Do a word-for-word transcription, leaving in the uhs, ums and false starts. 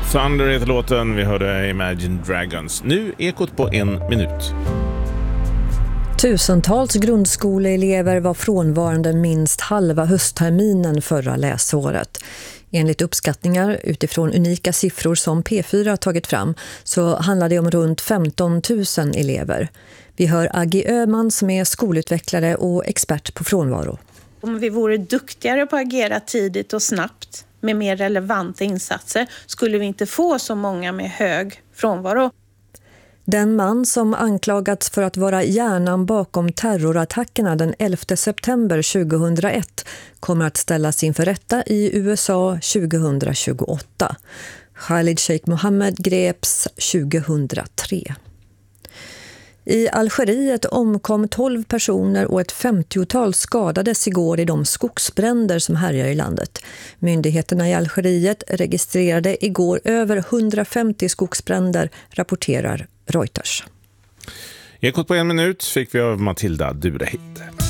Thunder heter låten, vi hörde Imagine Dragons. Nu Ekot på en minut. Tusentals grundskoleelever var frånvarande minst halva höstterminen förra läsåret. Enligt uppskattningar utifrån unika siffror som P fyra tagit fram så handlar det om runt femton tusen elever. Vi hör Aggie Öhman som är skolutvecklare och expert på frånvaro. Om vi vore duktigare på att agera tidigt och snabbt med mer relevanta insatser skulle vi inte få så många med hög frånvaro. Den man som anklagats för att vara hjärnan bakom terrorattackerna den elfte september tjugohundraett kommer att ställas inför rätta i U S A tjugohundratjugoåtta. Khalid Sheikh Mohammed greps tjugohundratre. I Algeriet omkom tolv personer och ett femtiotal skadades igår i de skogsbränder som härjar i landet. Myndigheterna i Algeriet registrerade igår över hundrafemtio skogsbränder, rapporterar Reuters. Ekot på en minut fick vi av Matilda Durehit.